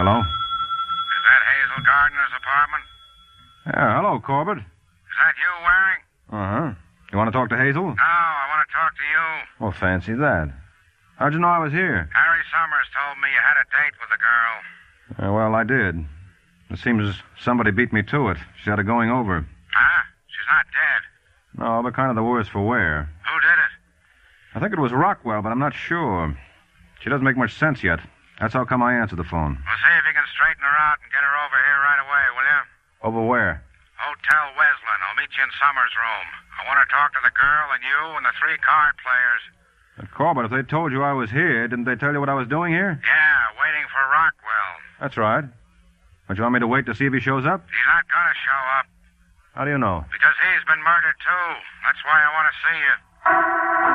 Hello? Is that Hazel Gardner's apartment? Yeah, hello, Corbett. Is that you, Waring? Uh-huh. You want to talk to Hazel? No, I want to talk to you. Well, fancy that. How'd you know I was here? Harry Summers told me you had a date with the girl. Well, I did. It seems somebody beat me to it. She had it going over. Huh? She's not dead. No, but kind of the worse for wear. Who did it? I think it was Rockwell, but I'm not sure. She doesn't make much sense yet. That's how come I answered the phone. Well, see if you can straighten her out and get her over here right away, will you? Over where? Hotel Wesleyan. I'll meet you in Summers' room. I want to talk to the girl and you and the 3 card players. But Corbett, if they told you I was here, didn't they tell you what I was doing here? Yeah, waiting for Rockwell. That's right. But you want me to wait to see if he shows up? He's not going to show up. How do you know? Because he's been murdered, too. That's why I want to see you.